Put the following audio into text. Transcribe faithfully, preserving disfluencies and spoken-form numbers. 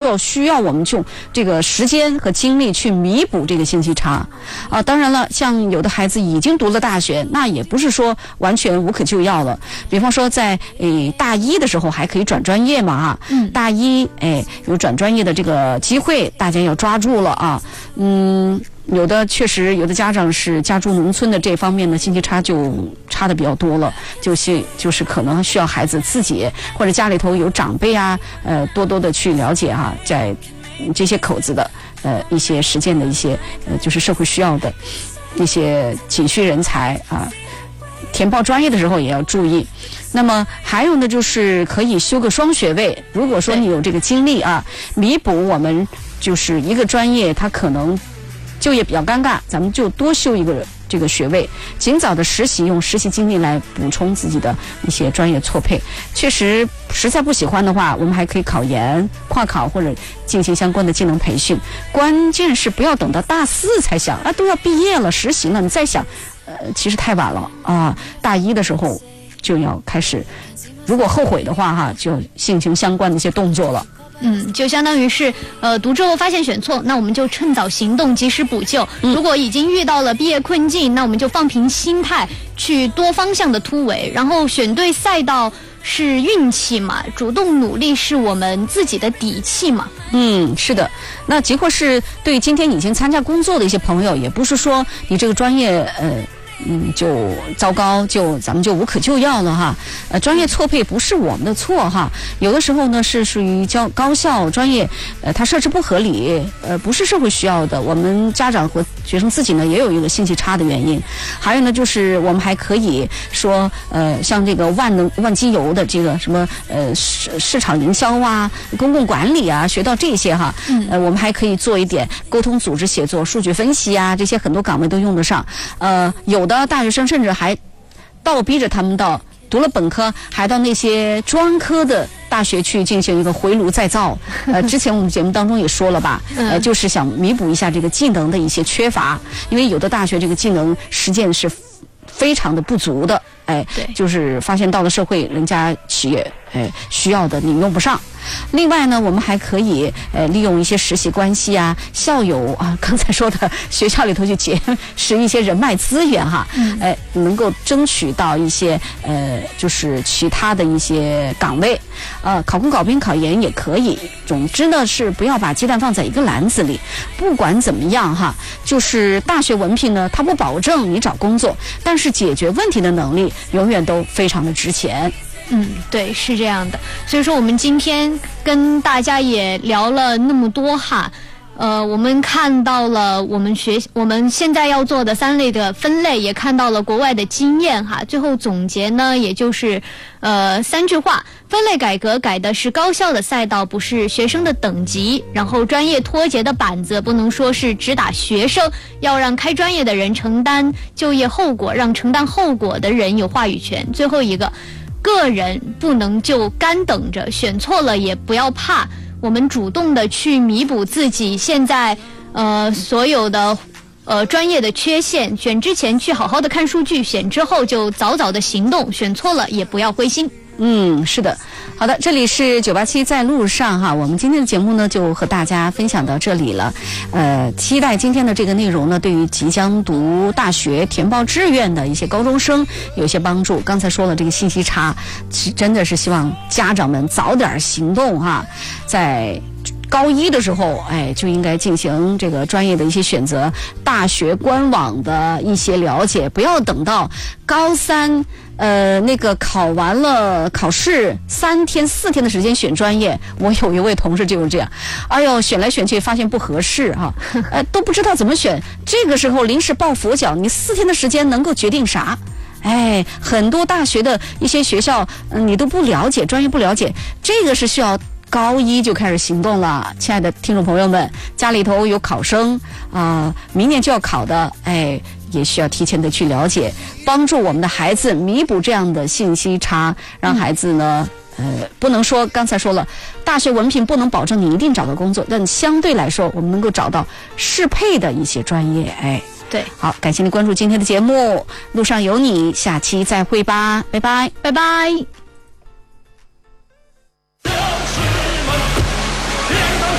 候需要我们用这个时间和精力去弥补这个信息差啊。当然了，像有的孩子已经读了大学，那也不是说完全无可救药了。比方说在诶大一的时候还可以转专业嘛啊，嗯，大一哎有转专业的这个机会，大家要抓住了啊。嗯，有的确实有的家长是家住农村的，这方面的信息差就差的比较多了，就是就是可能需要孩子自己或者家里头有长辈啊，呃，多多的去了解啊，在这些口子的呃一些实践的一些呃就是社会需要的一些紧需人才啊，填报专业的时候也要注意。那么还有呢，就是可以修个双学位，如果说你有这个精力啊，弥补我们就是一个专业它可能就业比较尴尬，咱们就多修一个这个学位，尽早的实习，用实习经历来补充自己的一些专业错配。确实实在不喜欢的话，我们还可以考研、跨考或者进行相关的技能培训。关键是不要等到大四才想啊，都要毕业了、实习了，你再想，呃，其实太晚了啊。大一的时候就要开始，如果后悔的话哈，就进行相关的一些动作了。 嗯，就相当于是呃读之后发现选错，那我们就趁早行动，及时补救。嗯、如果已经遇到了毕业困境，那我们就放平心态，去多方向的突围，然后选对赛道是运气嘛，主动努力是我们自己的底气嘛。 嗯，是的。那即或是对今天已经参加工作的一些朋友，也不是说你这个专业呃。嗯，就糟糕，就咱们就无可救药了哈。呃，专业错配不是我们的错哈，有的时候呢是属于教高校专业，呃，它设置不合理，呃，不是社会需要的。我们家长和学生自己呢也有一个信息差的原因。还有呢，就是我们还可以说，呃，像这个万能万机油的这个什么呃市市场营销啊、公共管理啊，学到这些哈。嗯。呃，我们还可以做一点沟通、组织协作、数据分析啊，这些很多岗位都用得上。呃，有的大学生甚至还倒逼着他们到读了本科，还到那些专科的大学去进行一个回炉再造。呃，之前我们节目当中也说了吧，呃，就是想弥补一下这个技能的一些缺乏，因为有的大学这个技能实践是非常的不足的，哎，就是发现到了社会，人家企业哎需要的你用不上。另外呢，我们还可以呃利用一些实习关系啊、校友啊，刚才说的学校里头去结识一些人脉资源哈，嗯，哎，能够争取到一些呃就是其他的一些岗位，呃，考公、考编、考研也可以。总之呢，是不要把鸡蛋放在一个篮子里。不管怎么样哈，就是大学文凭呢，它不保证你找工作，但是解决问题的能力永远都非常的值钱。 嗯，对，是这样的。所以说我们今天跟大家也聊了那么多哈，呃，我们看到了我们学我们现在要做的三类的分类，也看到了国外的经验哈。最后总结呢，也就是呃三句话：分类改革改的是高校的赛道，不是学生的等级；然后专业脱节的板子不能说是只打学生，要让开专业的人承担就业后果，让承担后果的人有话语权。最后一个，个人不能就干等着，选错了也不要怕，我们主动的去弥补自己现在呃所有的呃专业的缺陷。选之前去好好的看数据，选之后就早早的行动，选错了也不要灰心。 嗯，是的。好的，这里是九八七在路上哈，我们今天的节目呢就和大家分享到这里了。呃，期待今天的这个内容呢，对于即将读大学填报志愿的一些高中生有些帮助。刚才说了这个信息差，真的是希望家长们早点行动哈，在高一的时候，哎，就应该进行这个专业的一些选择，大学官网的一些了解，不要等到高三，呃，那个考完了考试三天四天的时间选专业。我有一位同事就是这样，哎呦，选来选去发现不合适哈、啊，呃，都不知道怎么选。这个时候临时抱佛脚，你四天的时间能够决定啥？哎，很多大学的一些学校，嗯、呃，你都不了解，专业不了解，这个是需要高一就开始行动了。亲爱的听众朋友们，家里头有考生啊、呃，明年就要考的，哎，也需要提前的去了解，帮助我们的孩子弥补这样的信息差，让孩子呢，呃，不能说刚才说了，大学文凭不能保证你一定找到工作，但相对来说，我们能够找到适配的一些专业，哎。 对， 好，感谢您关注今天的节目，路上有你，下期再会吧，拜拜， 拜拜。